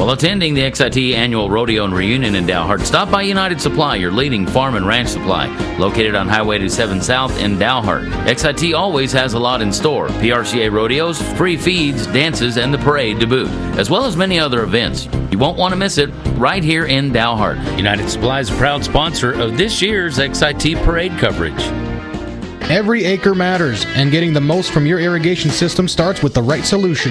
While attending the XIT Annual Rodeo and Reunion in Dalhart, stop by United Supply, your leading farm and ranch supply, located on Highway 87 South in Dalhart. XIT always has a lot in store: PRCA rodeos, free feeds, dances, and the parade to boot, as well as many other events. You won't want to miss it right here in Dalhart. United Supply is a proud sponsor of this year's XIT parade coverage. Every acre matters, and getting the most from your irrigation system starts with the right solution.